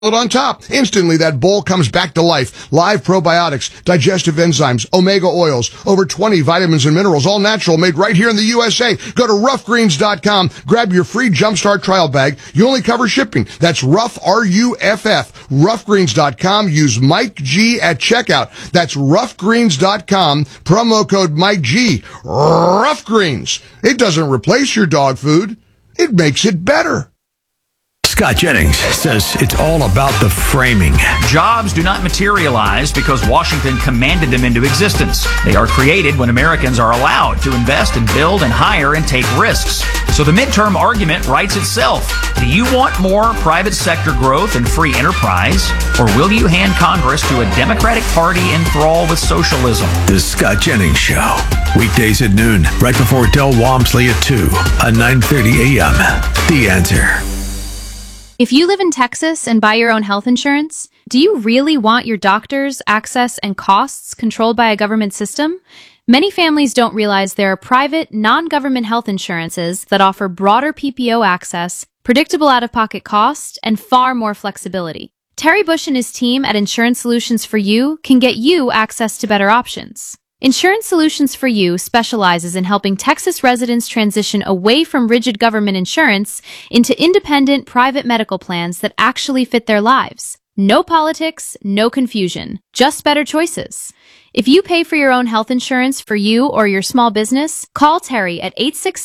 it on top. Instantly, that bowl comes back to life. Live probiotics, digestive enzymes, omega oils, over 20 vitamins and minerals, all natural, made right here in the USA. Go to roughgreens.com, grab your free Jumpstart trial bag. You only cover shipping. That's Rough, R-U-F-F, roughgreens.com. Use Mike G at checkout. That's roughgreens.com, promo code Mike G. Rough Greens. It doesn't replace your dog food. It makes it better. Scott Jennings says it's all about the framing. Jobs do not materialize because Washington commanded them into existence. They are created when Americans are allowed to invest and build and hire and take risks. So the midterm argument writes itself. Do you want more private sector growth and free enterprise? Or will you hand Congress to a Democratic Party enthralled with socialism? The Scott Jennings Show. Weekdays at noon, right before Del Walmsley at 2 on 9:30 a.m. The Answer. If you live in Texas and buy your own health insurance, do you really want your doctors, access, and costs controlled by a government system? Many families don't realize there are private, non-government health insurances that offer broader PPO access, predictable out-of-pocket cost, and far more flexibility. Terry Bush and his team at Insurance Solutions for You can get you access to better options. Insurance Solutions for You specializes in helping Texas residents transition away from rigid government insurance into independent private medical plans that actually fit their lives. No politics, no confusion, just better choices. If you pay for your own health insurance for you or your small business, call Terry at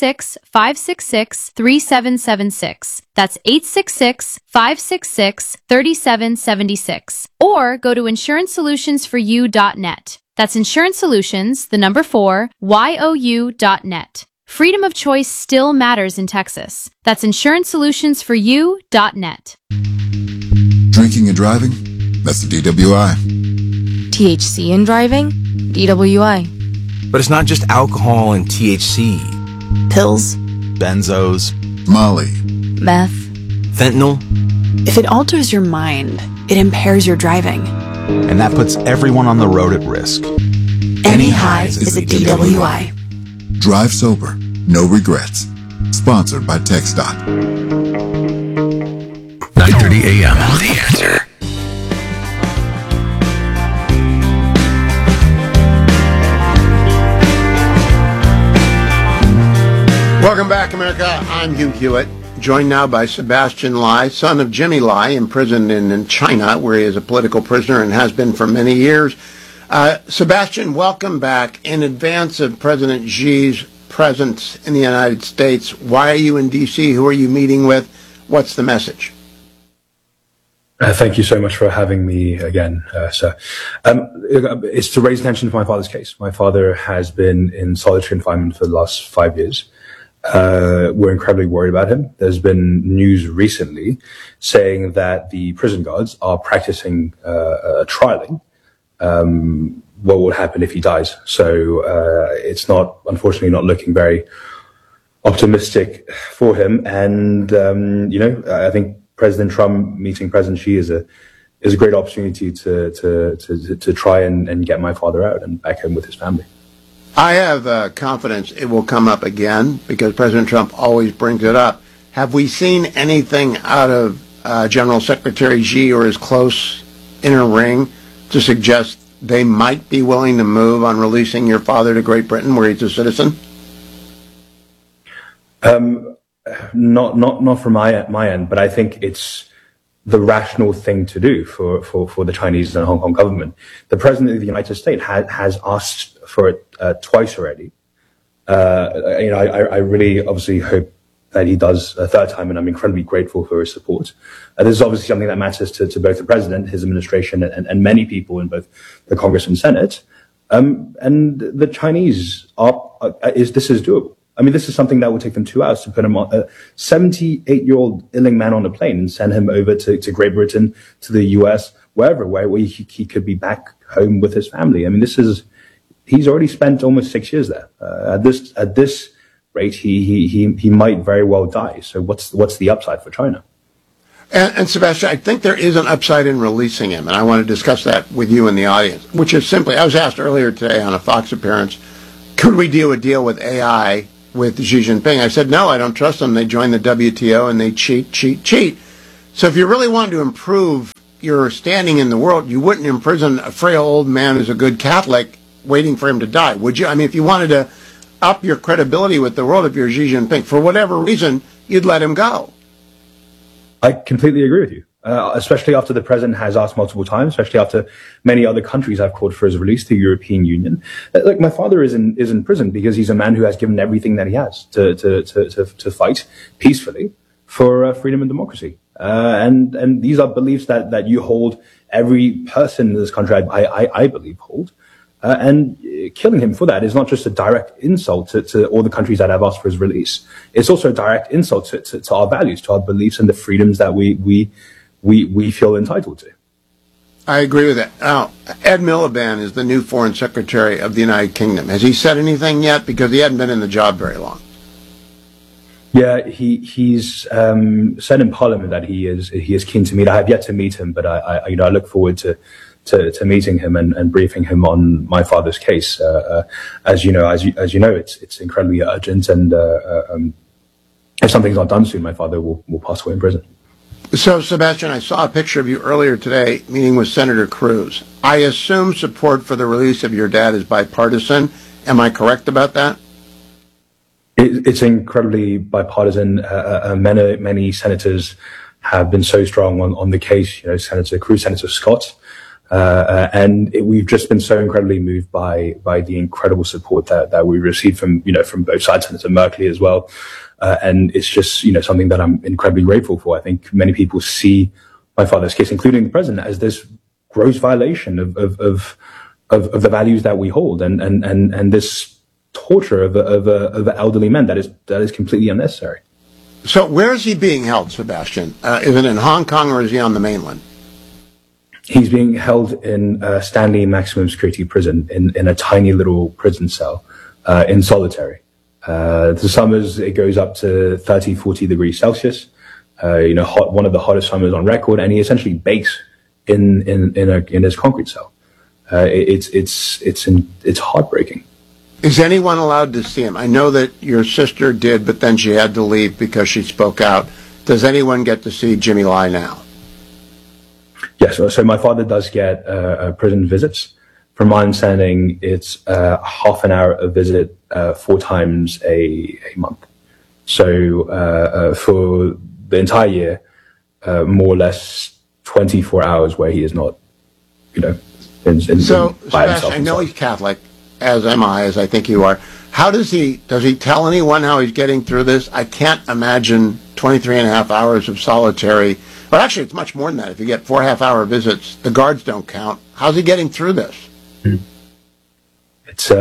866-566-3776. That's 866-566-3776. Or go to insurancesolutionsforyou.net. That's Insurance Solutions, the number 4, YOU.net. Freedom of choice still matters in Texas. That's insurancesolutionsforyou.net. Drinking and driving? That's the DWI. THC in driving? DWI. But it's not just alcohol and THC. Pills? Benzos. Molly. Meth? Fentanyl. If it alters your mind, it impairs your driving. And that puts everyone on the road at risk. Any high is a DWI. Drive sober. No regrets. Sponsored by TxDOT. 9:30 a.m. The Answer. Welcome back, America. I'm Hugh Hewitt, joined now by Sebastian Lai, son of Jimmy Lai, imprisoned in China, where he is a political prisoner and has been for many years. Sebastian, welcome back. In advance of President Xi's presence in the United States, why are you in D.C.? Who are you meeting with? What's the message? Thank you so much for having me again, sir. It's to raise attention to my father's case. My father has been in solitary confinement for the last 5 years. We're incredibly worried about him. There's been news recently saying that the prison guards are practicing trialing what will happen if he dies. So it's unfortunately not looking very optimistic for him. And I think President Trump meeting President Xi is a great opportunity to try and get my father out and back home with his family. I have confidence it will come up again because President Trump always brings it up. Have we seen anything out of General Secretary Xi or his close inner ring to suggest they might be willing to move on releasing your father to Great Britain where he's a citizen? Not from my end, but I think it's the rational thing to do for the Chinese and Hong Kong government. The President of the United States has asked for it twice already. I really obviously hope that he does a third time, and I'm incredibly grateful for his support. This is obviously something that matters to both the President, his administration, and many people in both the Congress and Senate. And the Chinese this is doable. I mean, this is something that would take them 2 hours to put him on a 78-year-old ailing man on a plane and send him over to Great Britain, to the US, where he could be back home with his family. I mean, he's already spent almost 6 years there. At this rate, he might very well die. So what's the upside for China? And Sebastian, I think there is an upside in releasing him, and I want to discuss that with you in the audience, which is simply, I was asked earlier today on a Fox appearance, could we do a deal with AI with Xi Jinping? I said, no, I don't trust them. They join the WTO and they cheat. So if you really wanted to improve your standing in the world, you wouldn't imprison a frail old man who's a good Catholic waiting for him to die, would you? I mean, if you wanted to up your credibility with the world, if you're Xi Jinping, for whatever reason, you'd let him go. I completely agree with you, especially after the president has asked multiple times, especially after many other countries have called for his release, the European Union. Look, my father is in prison because he's a man who has given everything that he has to fight peacefully for freedom and democracy. And these are beliefs that you hold, every person in this country, I believe, hold. And killing him for that is not just a direct insult to all the countries that have asked for his release. It's also a direct insult to our values, to our beliefs and the freedoms that we feel entitled to. I agree with that. Now, Ed Miliband is the new Foreign Secretary of the United Kingdom. Has he said anything yet? Because he hadn't been in the job very long. Yeah, he's said in Parliament that he is keen to meet. I have yet to meet him, but I look forward to meeting him and briefing him on my father's case. As you know, it's incredibly urgent, and if something's not done soon, my father will pass away in prison. So, Sebastian, I saw a picture of you earlier today meeting with Senator Cruz. I assume support for the release of your dad is bipartisan. Am I correct about that? It's incredibly bipartisan. Many senators have been so strong on the case. You know, Senator Cruz, Senator Scott. And we've just been so incredibly moved by the incredible support that we received from both sides, Senator Merkley as well. And it's just, something that I'm incredibly grateful for. I think many people see my father's case, including the president, as this gross violation of the values that we hold, and this torture of elderly men that is completely unnecessary. So where is he being held, Sebastian? Is it in Hong Kong or is he on the mainland? He's being held in Stanley Maximum Security Prison in a tiny little prison cell in solitary. The summers, it goes up to 30, 40 degrees Celsius, one of the hottest summers on record, and he essentially bakes in his concrete cell. It's heartbreaking. Is anyone allowed to see him? I know that your sister did, but then she had to leave because she spoke out. Does anyone get to see Jimmy Lai now? Yes, so my father does get prison visits. From my understanding, it's half an hour a visit 4 times a month. So for the entire year, more or less 24 hours where he is not, by himself. I know he's Catholic, as am I, as I think you are. How does he tell anyone how he's getting through this? I can't imagine 23 and a half hours of solitary. Well, actually, it's much more than that. If you get 4 half-hour visits, the guards don't count. How's he getting through this? It's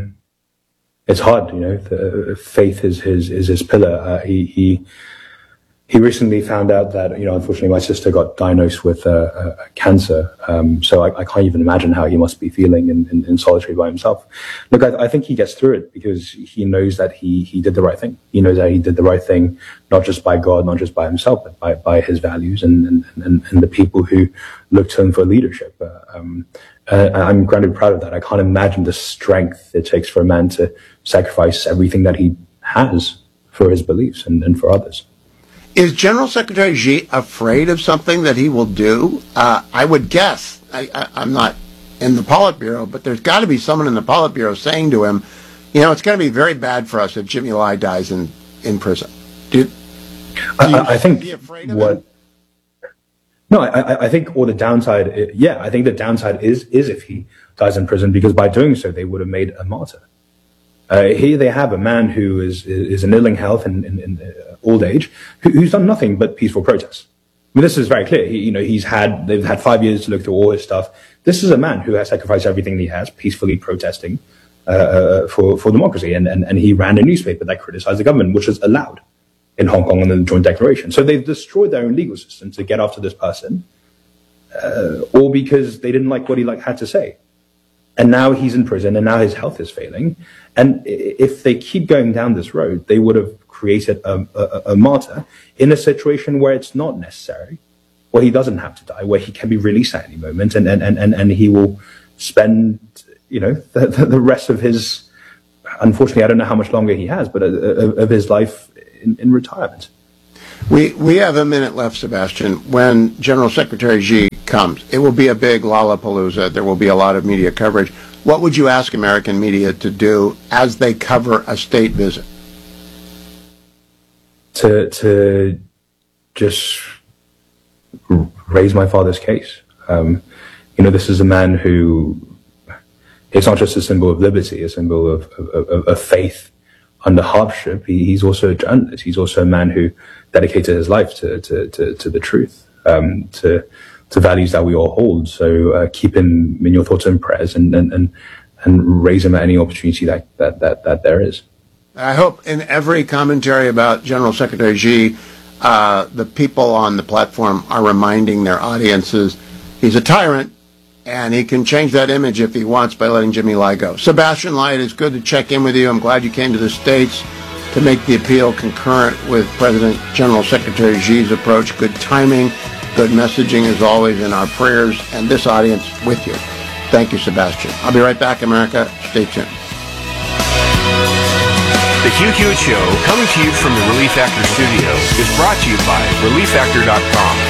hard, faith is his pillar. He recently found out that, unfortunately my sister got diagnosed with cancer. So I can't even imagine how he must be feeling in solitary by himself. Look, I think he gets through it because he knows that he did the right thing. He knows that he did the right thing, not just by God, not just by himself, but by his values and the people who look to him for leadership. I'm incredibly proud of that. I can't imagine the strength it takes for a man to sacrifice everything that he has for his beliefs and for others. Is General Secretary Xi afraid of something that he will do? I would guess, I'm not in the Politburo, but there's got to be someone in the Politburo saying to him, it's going to be very bad for us if Jimmy Lai dies in prison. I think be afraid of him? No, I think the downside, I think the downside is if he dies in prison, because by doing so, they would have made a martyr. Here they have a man who is in ailing health and in old age, who's done nothing but peaceful protests. I mean, this is very clear. They've had 5 years to look through all his stuff. This is a man who has sacrificed everything he has, peacefully protesting for democracy, and he ran a newspaper that criticized the government, which is allowed in Hong Kong under the Joint Declaration. So they've destroyed their own legal system to get after this person, all because they didn't like what he had to say. And now he's in prison, and now his health is failing. And if they keep going down this road, they would have created a martyr in a situation where it's not necessary, where he doesn't have to die, where he can be released at any moment, and he will spend, the rest of his, unfortunately, I don't know how much longer he has, but of his life in retirement. We have a minute left, Sebastian. When General Secretary Xi comes, it will be a big Lollapalooza. There will be a lot of media coverage. What would you ask American media to do as they cover a state visit? To just raise my father's case. This is a man who, it's not just a symbol of liberty, a symbol of faith under hardship. He's also a journalist. He's also a man who dedicated his life to the truth, to values that we all hold. So keep him in your thoughts and prayers, and raise him at any opportunity that there is. I hope in every commentary about General Secretary Xi, the people on the platform are reminding their audiences he's a tyrant, and he can change that image if he wants by letting Jimmy Lai go. Sebastian Lai, it is good to check in with you. I'm glad you came to the States to make the appeal concurrent with President General Secretary Xi's approach. Good timing, good messaging as always, in our prayers and this audience with you. Thank you, Sebastian. I'll be right back, America. Stay tuned. The Hugh Hewitt Show, coming to you from the Relief Factor studio, is brought to you by ReliefFactor.com.